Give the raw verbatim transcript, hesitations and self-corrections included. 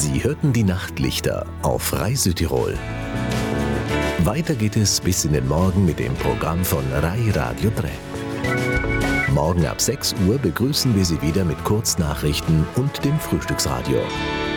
Sie hörten die Nachtlichter auf Rai Südtirol. Weiter geht es bis in den Morgen mit dem Programm von Rai Radio drei. Morgen ab sechs Uhr begrüßen wir Sie wieder mit Kurznachrichten und dem Frühstücksradio.